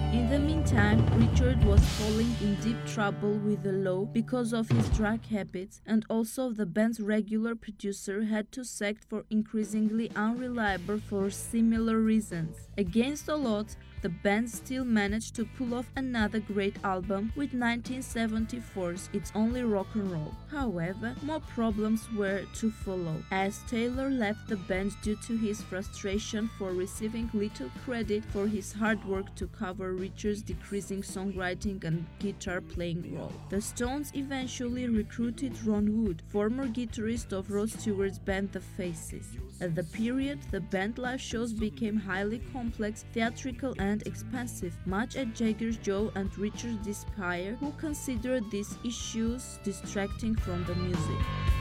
In the meantime, Richard was falling in deep trouble with the law because of his drug habits, and also the band's regular producer had to sacked for increasingly unreliable for similar reasons. Against all odds, the band still managed to pull off another great album with 1974's It's Only Rock and Roll. However, more problems were to follow, as Taylor left the band due to his frustration for receiving little credit for his hard work to cover Richard's decreasing songwriting and guitar playing role. The Stones eventually recruited Ron Wood, former guitarist of Rod Stewart's band The Faces. At the period, the band live shows became highly complex, theatrical and expensive, much at Jagger's Joe and Richard's despair, who considered these issues distracting from the music.